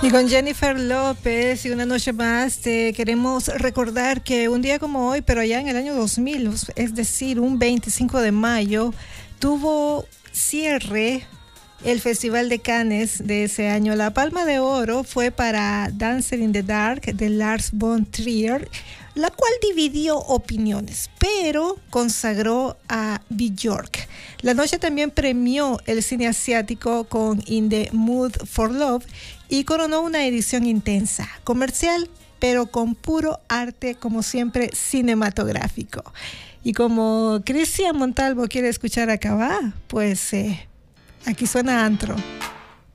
Y con Jennifer López y una noche más te queremos recordar que un día como hoy, pero ya en el año 2000, es decir, un 25 de mayo, tuvo cierre el Festival de Cannes de ese año. La Palma de Oro fue para Dancer in the Dark de Lars von Trier, la cual dividió opiniones, pero consagró a Björk. La noche también premió el cine asiático con In the Mood for Love y coronó una edición intensa, comercial, pero con puro arte, como siempre, cinematográfico. Y como Cristian Montalvo quiere escuchar a Cabá, pues aquí suena Antro.